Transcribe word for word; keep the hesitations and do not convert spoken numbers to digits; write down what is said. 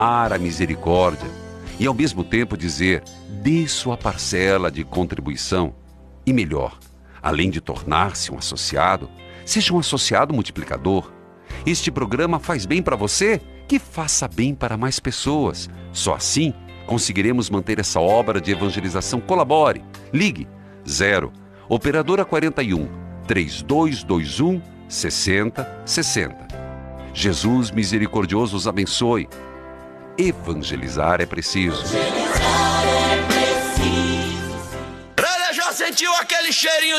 a misericórdia e, ao mesmo tempo, dizer: dê sua parcela de contribuição. E melhor, além de tornar-se um associado, seja um associado multiplicador. Este programa faz bem para você, que faça bem para mais pessoas. Só assim conseguiremos manter essa obra de evangelização. Colabore. Ligue zero Operadora quarenta e um, três dois dois um, seis zero seis zero. Jesus misericordioso os abençoe. Evangelizar é preciso. Evangelizar é preciso. Já sentiu aquele cheirinho